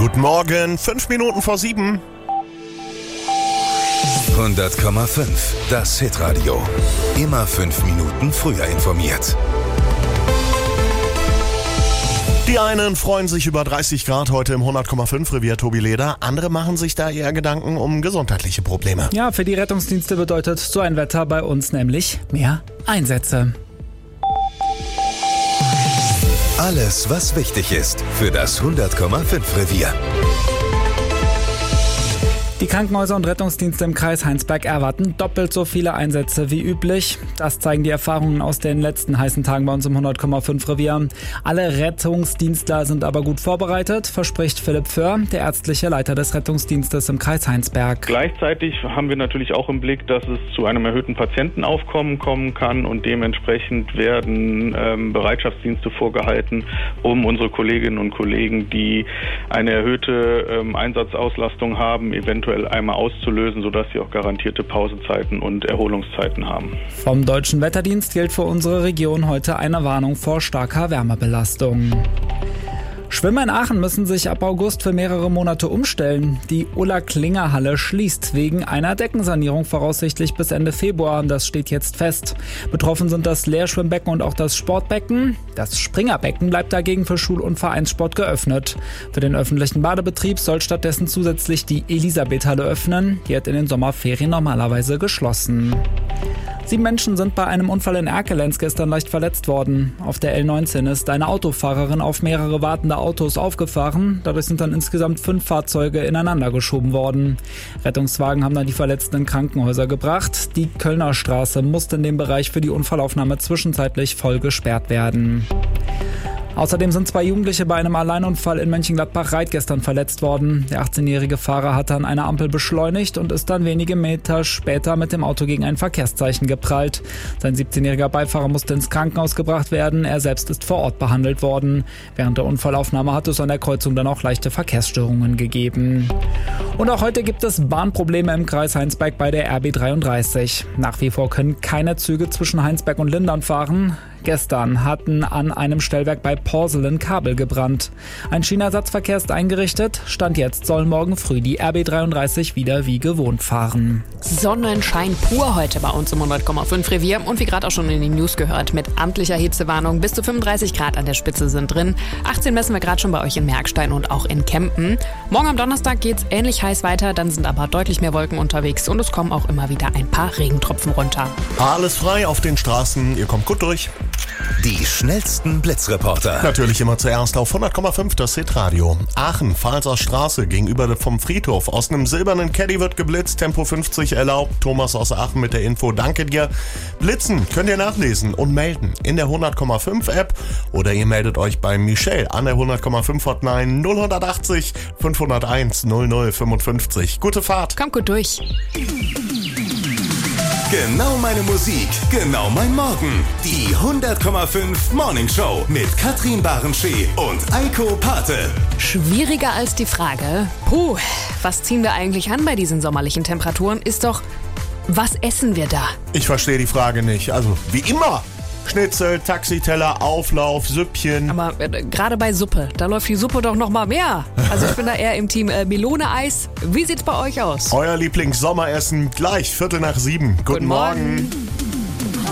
Guten Morgen, 5 Minuten vor 7. 100,5, das Hitradio. Immer 5 Minuten früher informiert. Die einen freuen sich über 30 Grad heute im 100,5 Revier Tobi Leder. Andere machen sich da eher Gedanken um gesundheitliche Probleme. Ja, für die Rettungsdienste bedeutet so ein Wetter bei uns nämlich mehr Einsätze. Alles, was wichtig ist für das 100,5 Revier. Die Krankenhäuser und Rettungsdienste im Kreis Heinsberg erwarten doppelt so viele Einsätze wie üblich. Das zeigen die Erfahrungen aus den letzten heißen Tagen bei uns im 100,5 Revier. Alle Rettungsdienstler sind aber gut vorbereitet, verspricht Philipp Föhr, der ärztliche Leiter des Rettungsdienstes im Kreis Heinsberg. Gleichzeitig haben wir natürlich auch im Blick, dass es zu einem erhöhten Patientenaufkommen kommen kann und dementsprechend werden Bereitschaftsdienste vorgehalten, um unsere Kolleginnen und Kollegen, die eine erhöhte Einsatzauslastung haben, eventuell einmal auszulösen, sodass sie auch garantierte Pausezeiten und Erholungszeiten haben. Vom Deutschen Wetterdienst gilt für unsere Region heute eine Warnung vor starker Wärmebelastung. Schwimmer in Aachen müssen sich ab August für mehrere Monate umstellen. Die Ulla-Klinger-Halle schließt wegen einer Deckensanierung voraussichtlich bis Ende Februar. Das steht jetzt fest. Betroffen sind das Leerschwimmbecken und auch das Sportbecken. Das Springerbecken bleibt dagegen für Schul- und Vereinssport geöffnet. Für den öffentlichen Badebetrieb soll stattdessen zusätzlich die Elisabeth-Halle öffnen. Die hat in den Sommerferien normalerweise geschlossen. 7 Menschen sind bei einem Unfall in Erkelenz gestern leicht verletzt worden. Auf der L19 ist eine Autofahrerin auf mehrere wartende Autos aufgefahren. Dadurch sind dann insgesamt 5 Fahrzeuge ineinander geschoben worden. Rettungswagen haben dann die Verletzten in Krankenhäuser gebracht. Die Kölner Straße musste in dem Bereich für die Unfallaufnahme zwischenzeitlich voll gesperrt werden. Außerdem sind 2 Jugendliche bei einem Alleinunfall in Mönchengladbach-Reit gestern verletzt worden. Der 18-jährige Fahrer hat an einer Ampel beschleunigt und ist dann wenige Meter später mit dem Auto gegen ein Verkehrszeichen geprallt. Sein 17-jähriger Beifahrer musste ins Krankenhaus gebracht werden. Er selbst ist vor Ort behandelt worden. Während der Unfallaufnahme hat es an der Kreuzung dann auch leichte Verkehrsstörungen gegeben. Und auch heute gibt es Bahnprobleme im Kreis Heinsberg bei der RB 33. Nach wie vor können keine Züge zwischen Heinsberg und Lindern fahren. Gestern hatten an einem Stellwerk bei Porselen Kabel gebrannt. Ein Schienenersatzverkehr ist eingerichtet. Stand jetzt sollen morgen früh die RB 33 wieder wie gewohnt fahren. Sonnenschein pur heute bei uns im 100,5 Revier. Und wie gerade auch schon in den News gehört, mit amtlicher Hitzewarnung bis zu 35 Grad an der Spitze sind drin. 18 messen wir gerade schon bei euch in Merkstein und auch in Kempen. Morgen am Donnerstag geht's ähnlich heiß weiter, dann sind aber deutlich mehr Wolken unterwegs und es kommen auch immer wieder ein paar Regentropfen runter. Alles frei auf den Straßen, ihr kommt gut durch. Die schnellsten Blitzreporter. Natürlich immer zuerst auf 100,5 das Hitradio. Aachen, Pfalzer Straße, gegenüber vom Friedhof. Aus einem silbernen Caddy wird geblitzt, Tempo 50 erlaubt. Thomas aus Aachen mit der Info, danke dir. Blitzen könnt ihr nachlesen und melden in der 100,5 App oder ihr meldet euch bei Michelle an der 100,5 Hotline 0180 501 0055. Gute Fahrt. Kommt gut durch. Genau meine Musik, genau mein Morgen. Die 100,5 Morning Show mit Katrin Barenschee und Eiko Pate. Schwieriger als die Frage, was ziehen wir eigentlich an bei diesen sommerlichen Temperaturen, ist doch, was essen wir da? Ich verstehe die Frage nicht. Also, wie immer. Schnitzel, Taxiteller, Auflauf, Süppchen. Aber gerade bei Suppe, da läuft die Suppe doch noch mal mehr. Also ich bin da eher im Team Melone-Eis. Wie sieht's bei euch aus? Euer Lieblings-Sommeressen gleich 6:45. Guten Morgen.